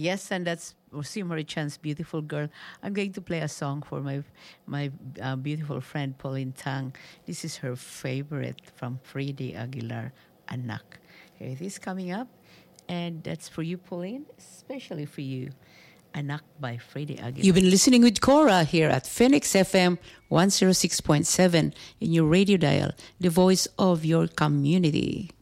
Yes, and that's C. Marie Chan's Beautiful Girl. I'm going to play a song for my beautiful friend Pauline Tang. This is her favorite from Freddie Aguilar, Anak. Here it is coming up, and that's for you, Pauline, especially for you. Anak by Freddie Aguilar. You've been listening with Cora here at Phoenix FM 106.7 in your radio dial, the voice of your community.